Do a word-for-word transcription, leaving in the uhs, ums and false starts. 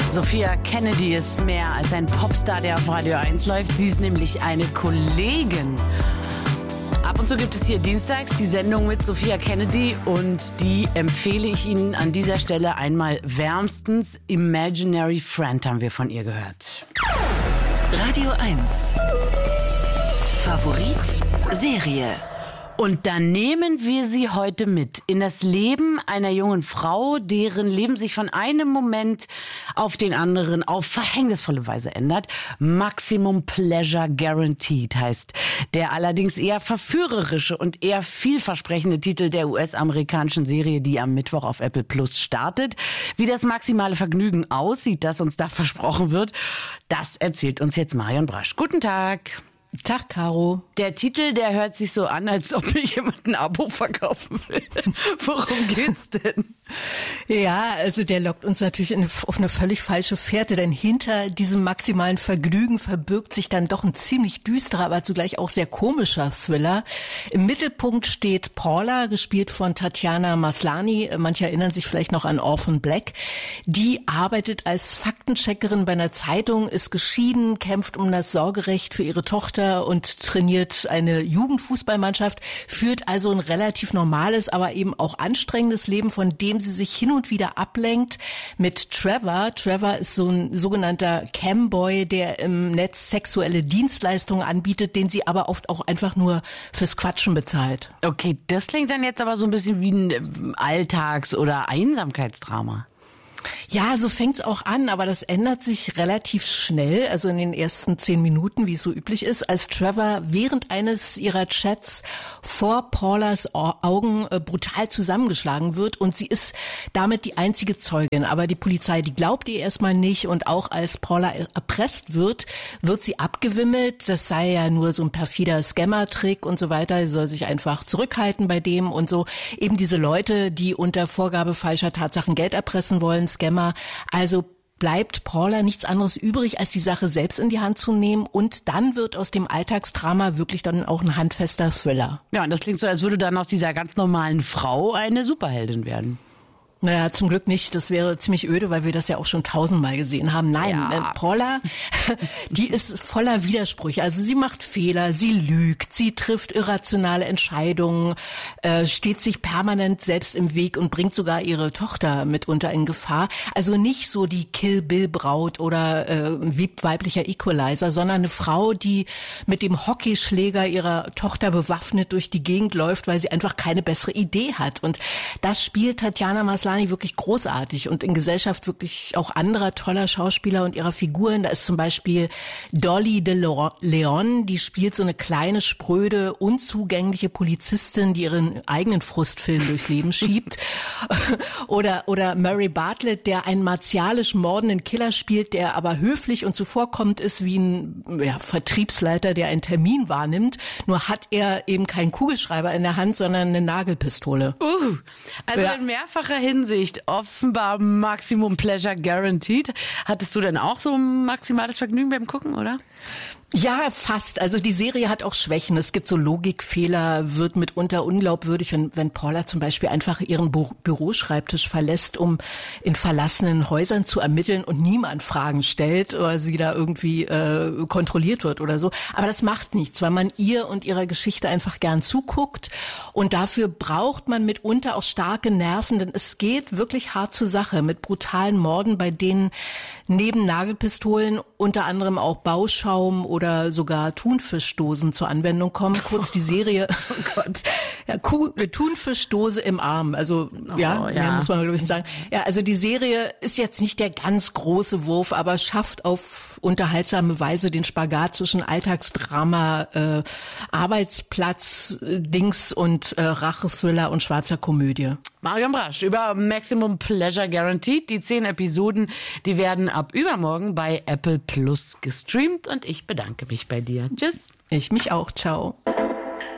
Sophia Kennedy ist mehr als ein Popstar, der auf Radio eins läuft. Sie ist nämlich eine Kollegin. Ab und zu gibt es hier dienstags die Sendung mit Sophia Kennedy und die empfehle ich Ihnen an dieser Stelle einmal wärmstens. Imaginary Friend haben wir von ihr gehört. Radio eins. Favorit Serie. Und dann nehmen wir sie heute mit in das Leben einer jungen Frau, deren Leben sich von einem Moment auf den anderen auf verhängnisvolle Weise ändert. Maximum Pleasure Guaranteed heißt der allerdings eher verführerische und eher vielversprechende Titel der U S-amerikanischen Serie, die am Mittwoch auf Apple Plus startet. Wie das maximale Vergnügen aussieht, das uns da versprochen wird, das erzählt uns jetzt Marion Brasch. Guten Tag. Tag, Caro. Der Titel, der hört sich so an, als ob mir jemand ein Abo verkaufen will. Worum geht's denn? Ja, also der lockt uns natürlich in, auf eine völlig falsche Fährte, denn hinter diesem maximalen Vergnügen verbirgt sich dann doch ein ziemlich düsterer, aber zugleich auch sehr komischer Thriller. Im Mittelpunkt steht Paula, gespielt von Tatiana Maslany. Manche erinnern sich vielleicht noch an Orphan Black. Die arbeitet als Faktencheckerin bei einer Zeitung, ist geschieden, kämpft um das Sorgerecht für ihre Tochter und trainiert eine Jugendfußballmannschaft, führt also ein relativ normales, aber eben auch anstrengendes Leben, von dem sie sich hin und wieder ablenkt mit Trevor. Trevor ist so ein sogenannter Camboy, der im Netz sexuelle Dienstleistungen anbietet, den sie aber oft auch einfach nur fürs Quatschen bezahlt. Okay, das klingt dann jetzt aber so ein bisschen wie ein Alltags- oder Einsamkeitsdrama. Ja, so fängt's auch an, aber das ändert sich relativ schnell, also in den ersten zehn Minuten, wie es so üblich ist, als Trevor während eines ihrer Chats vor Paulas Augen brutal zusammengeschlagen wird und sie ist damit die einzige Zeugin. Aber die Polizei, die glaubt ihr erstmal nicht und auch als Paula erpresst wird, wird sie abgewimmelt. Das sei ja nur so ein perfider Scammer-Trick und so weiter. Sie soll sich einfach zurückhalten bei dem und so. Eben diese Leute, die unter Vorgabe falscher Tatsachen Geld erpressen wollen, Scammer. Also bleibt Paula nichts anderes übrig, als die Sache selbst in die Hand zu nehmen und dann wird aus dem Alltagsdrama wirklich dann auch ein handfester Thriller. Ja, und das klingt so, als würde dann aus dieser ganz normalen Frau eine Superheldin werden. Naja, zum Glück nicht. Das wäre ziemlich öde, weil wir das ja auch schon tausendmal gesehen haben. Nein, ja. äh, Paula, die ist voller Widersprüche. Also sie macht Fehler, sie lügt, sie trifft irrationale Entscheidungen, äh, steht sich permanent selbst im Weg und bringt sogar ihre Tochter mitunter in Gefahr. Also nicht so die Kill-Bill-Braut oder äh, weiblicher Equalizer, sondern eine Frau, die mit dem Hockeyschläger ihrer Tochter bewaffnet durch die Gegend läuft, weil sie einfach keine bessere Idee hat. Und das spielt Tatiana Maslany wirklich großartig und in Gesellschaft wirklich auch anderer toller Schauspieler und ihrer Figuren. Da ist zum Beispiel Dolly de Leon, die spielt so eine kleine, spröde, unzugängliche Polizistin, die ihren eigenen Frustfilm durchs Leben schiebt. Oder, oder Murray Bartlett, der einen martialisch mordenden Killer spielt, der aber höflich und zuvorkommend ist wie ein ja, Vertriebsleiter, der einen Termin wahrnimmt. Nur hat er eben keinen Kugelschreiber in der Hand, sondern eine Nagelpistole. Uh, also ja. in mehrfacher Hinsicht offenbar Maximum Pleasure Guaranteed. Hattest du denn auch so ein maximales Vergnügen beim Gucken, oder? Ja, fast. Also die Serie hat auch Schwächen. Es gibt so Logikfehler, wird mitunter unglaubwürdig, wenn, wenn Paula zum Beispiel einfach ihren Bü- Büroschreibtisch verlässt, um in verlassenen Häusern zu ermitteln und niemand Fragen stellt oder sie da irgendwie äh, kontrolliert wird oder so. Aber das macht nichts, weil man ihr und ihrer Geschichte einfach gern zuguckt und dafür braucht man mitunter auch starke Nerven, denn es geht wirklich hart zur Sache mit brutalen Morden, bei denen neben Nagelpistolen unter anderem auch Bauschaum oder sogar Thunfischdosen zur Anwendung kommen. Kurz die Serie, oh Gott, ja, Kuh, eine Thunfischdose im Arm. Also ja, oh, ja. Mehr muss man glaube ich nicht sagen. Ja, also die Serie ist jetzt nicht der ganz große Wurf, aber schafft auf unterhaltsame Weise den Spagat zwischen Alltagsdrama, äh, Arbeitsplatz, äh, Dings und äh, Rachethriller und schwarzer Komödie. Marion Brasch über Maximum Pleasure Guaranteed. Die zehn Episoden, die werden ab übermorgen bei Apple Plus gestreamt und ich bedanke mich bei dir. Tschüss. Ich mich auch. Ciao.